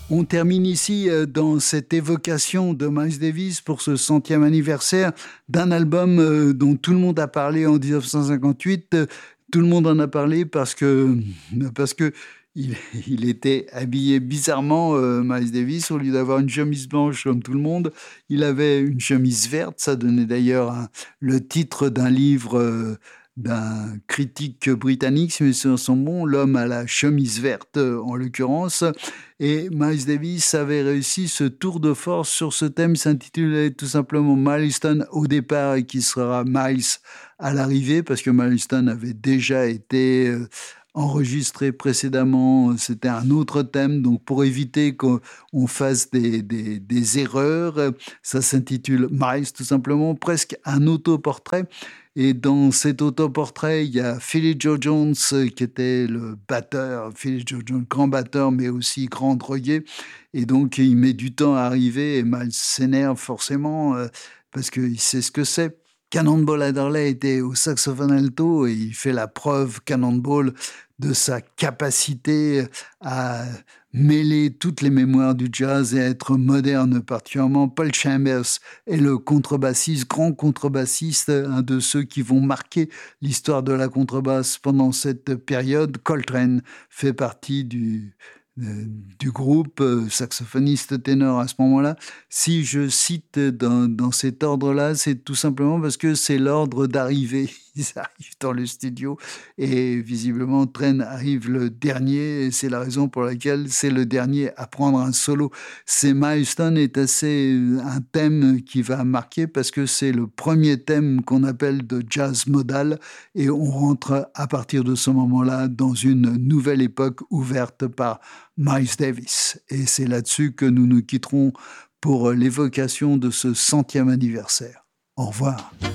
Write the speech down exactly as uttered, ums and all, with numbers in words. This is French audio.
On termine ici euh, dans cette évocation de Miles Davis pour ce centième anniversaire d'un album euh, dont tout le monde a parlé en dix-neuf cent cinquante-huit. Euh, Tout le monde en a parlé parce que, parce que il, il était habillé bizarrement, euh, Miles Davis. Au lieu d'avoir une chemise blanche comme tout le monde, il avait une chemise verte. Ça donnait d'ailleurs un- le titre d'un livre euh, d'un critique britannique, si mes souvenirs sont bons, L'homme à la chemise verte, euh, en l'occurrence. Et Miles Davis avait réussi ce tour de force sur ce thème, s'intitulait tout simplement Milestone au départ et qui sera Miles à l'arrivée, parce que Milestone avait déjà été euh, enregistré précédemment, c'était un autre thème, donc pour éviter qu'on on fasse des, des, des erreurs, euh, ça s'intitule Miles tout simplement, presque un autoportrait. Et dans cet autoportrait, il y a Philly Joe Jones euh, qui était le batteur, Philly Joe Jones, grand batteur, mais aussi grand drogué. Et donc, il met du temps à arriver et Miles s'énerve forcément euh, parce qu'il sait ce que c'est. Cannonball Adderley était au saxophone alto et il fait la preuve, Cannonball, de sa capacité à mêler toutes les mémoires du jazz et à être moderne, particulièrement Paul Chambers est le contrebassiste, grand contrebassiste, un de ceux qui vont marquer l'histoire de la contrebasse pendant cette période. Coltrane fait partie du, euh, du groupe, euh, saxophoniste ténor à ce moment-là. Si je cite dans, dans cet ordre-là, c'est tout simplement parce que c'est l'ordre d'arrivée. Ils arrivent dans le studio et visiblement Train arrive le dernier et c'est la raison pour laquelle c'est le dernier à prendre un solo. C'est Milestone est assez un thème qui va marquer parce que c'est le premier thème qu'on appelle de jazz modal et on rentre à partir de ce moment-là dans une nouvelle époque ouverte par Miles Davis. Et c'est là-dessus que nous nous quitterons pour l'évocation de ce centième anniversaire. Au revoir.